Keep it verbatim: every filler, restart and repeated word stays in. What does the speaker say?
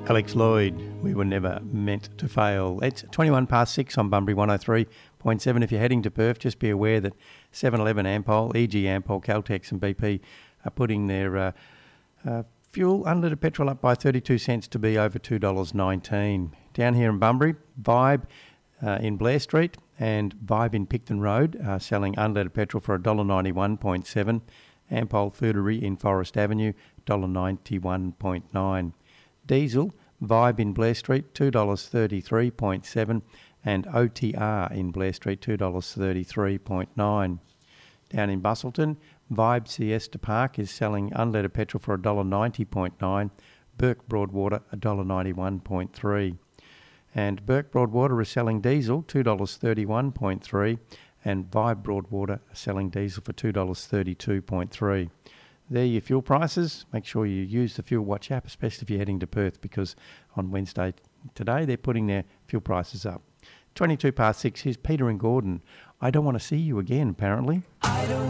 Alex Lloyd, we were never meant to fail. It's twenty-one past six on Bunbury one oh three point seven. If you're heading to Perth, just be aware that seven eleven Ampol, E G Ampol, Caltex and B P are putting their uh, uh, fuel, unleaded petrol, up by thirty-two cents to be over two dollars nineteen. Down here in Bunbury, Vibe uh, in Blair Street and Vibe in Picton Road are selling unleaded petrol for one dollar ninety-one point seven. Ampol Foodery in Forest Avenue, one dollar ninety-one point nine. Diesel, Vibe in Blair Street, two dollars thirty-three point seven, and O T R in Blair Street, two dollars thirty-three point nine. Down in Busselton, Vibe Siesta Park is selling unleaded petrol for one dollar ninety point nine, Burke Broadwater one dollar ninety-one point three. And Burke Broadwater is selling diesel two dollars thirty-one point three, and Vibe Broadwater are selling diesel for two dollars thirty-two point three. There are your fuel prices. Make sure you use the Fuel Watch app, especially if you're heading to Perth, because on Wednesday today they're putting their fuel prices up. twenty-two past six, here's Peter and Gordon. I don't want to see you again, apparently. I don't